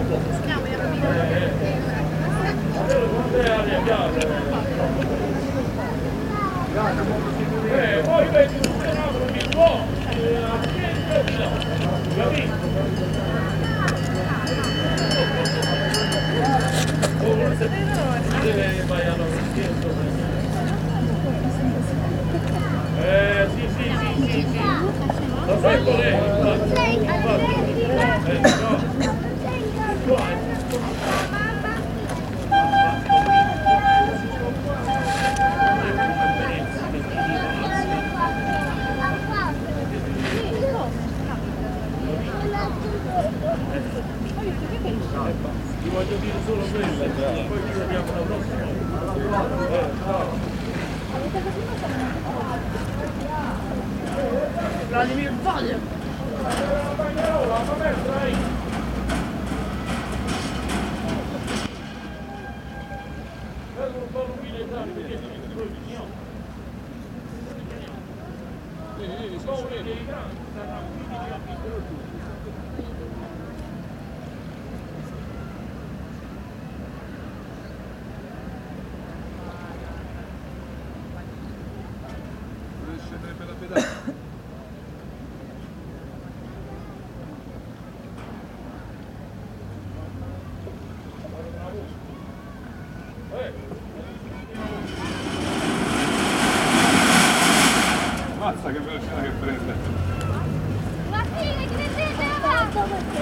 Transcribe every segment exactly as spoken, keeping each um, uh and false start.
Eh, poi vedi un fenomeno che può, eh, sì, sì, sì, sì, sì. Lo sai qual è? Eh, no. Ti voglio dire solo quello, poi ci vediamo la prossima. Eh, no. Vladimir Voglia! La bagnarola, ma persa lì! Bello un po' l'umilità, perché si vede quello di gnocco. Vedi, vedi, sono dei grandi, saranno quindici anni per tutti. Per la pedale. Mazza che velocità che prende. Ma sì, che credete avanti?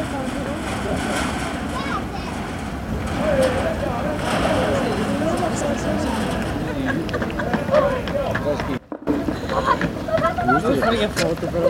Non sto frega foto però.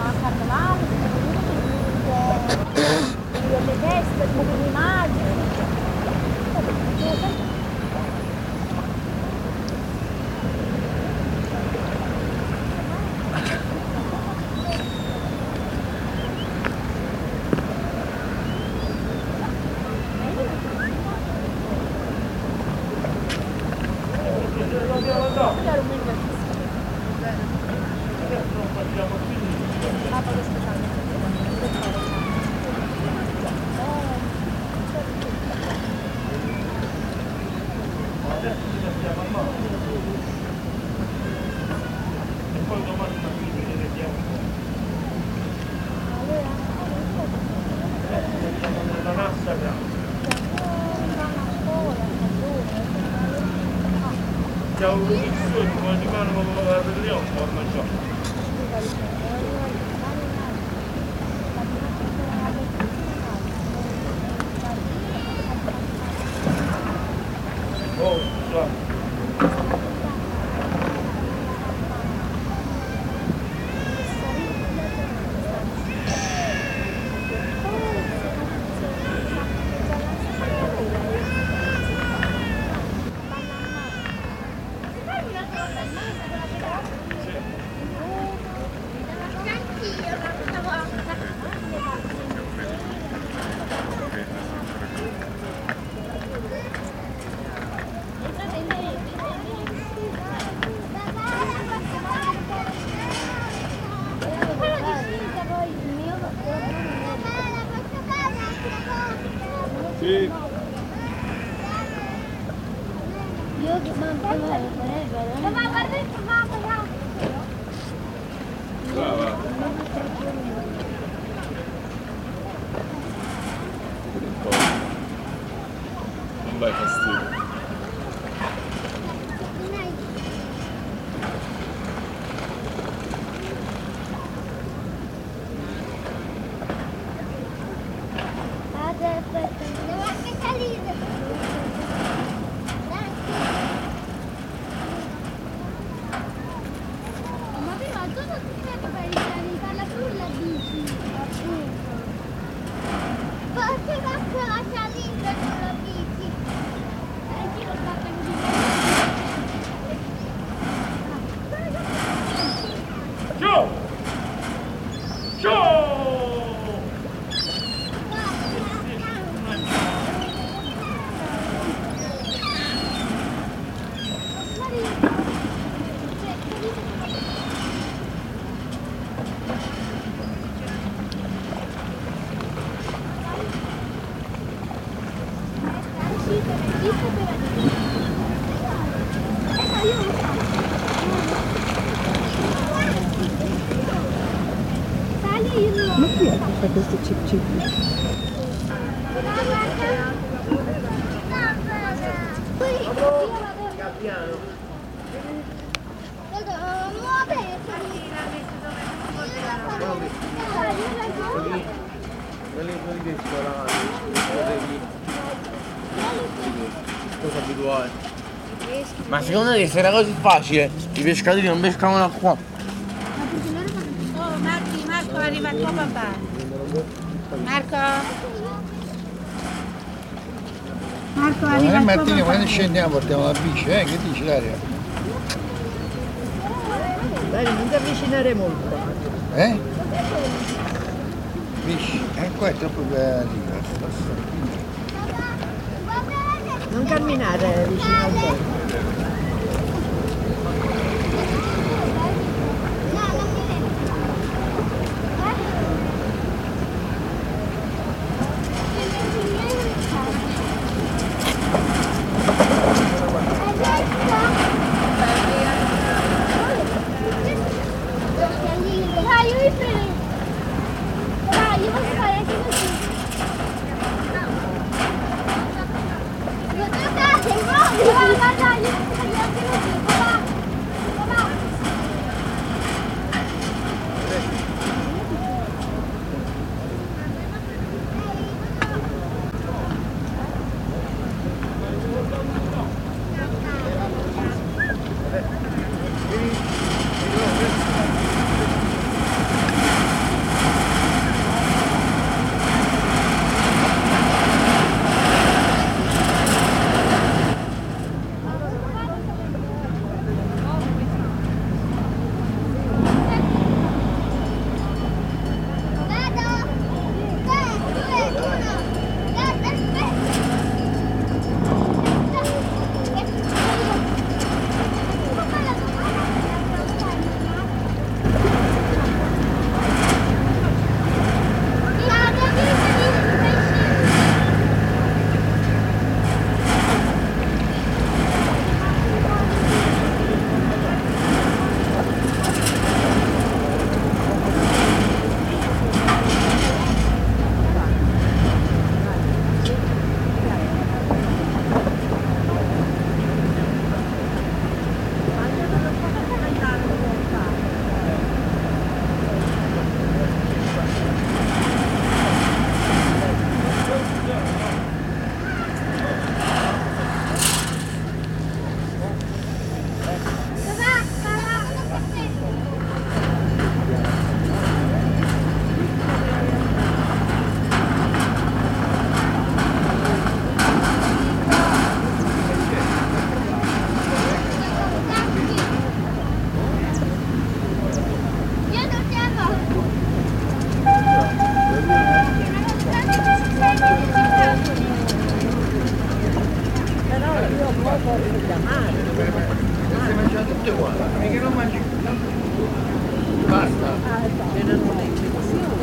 delle feste, come immagini. C'è un rubizzone, come ti fanno per gli occhi, ma mangiare. Oh, già. Sì. Io che mamma ma guarda il mamma. Brava. Non dai fastidio. Devo anche salire. Ma prima tu non ti sei per ricaricare sulla bici. Perché faccio la salita sulla bici? Anche l'ho fatta così. Ciao! Ciao! Ma chi è che fa questo chip chip? Cosa abituale. Ma secondo te se era così facile i pescatori non pescavano qua? Oh Marco, Marco arriva il tuo papà. Marco? Marco arriva Domani il tuo mattina papà. quando scendiamo portiamo la bici, eh? Che dici Daria? Dai, non ti avvicinare molto. Eh? Bici? Eh, qua è troppo per Non camminare vicino al bordo. Dai, io mi prendo. Dai, io posso fare anche così. Lo toccate, no? Dai, dai, io posso fare anche così. Papà, papà. da mare. Si mangiano tutte uguali, perché non mangi? Basta. C'erano le infezioni.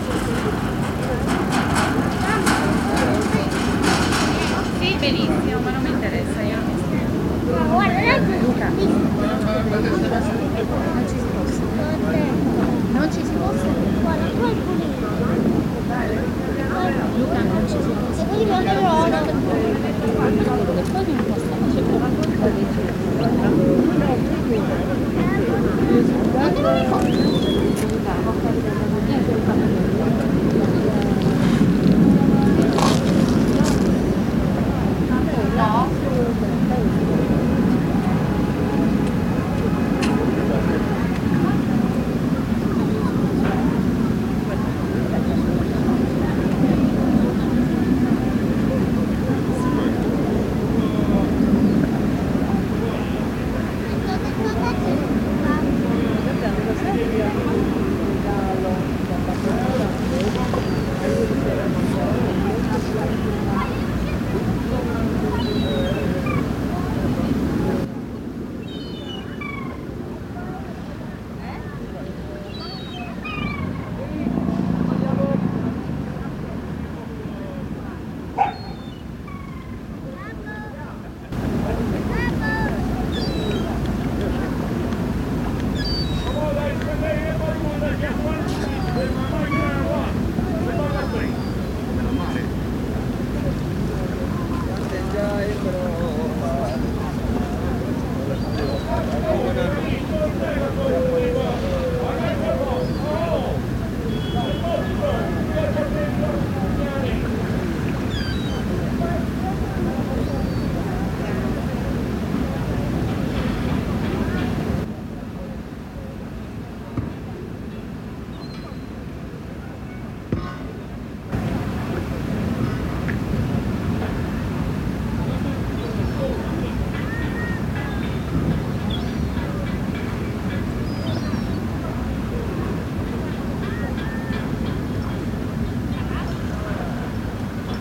Sì, benissimo, ma non mi interessa, io non mi sto. Ma guarda, Luca. Non ci si possa. Non ci si possa. Guarda, tu hai pulito. Luca, non ci si possa. E poi non è rosa. Che poi non posso facere Ma che non mi fa?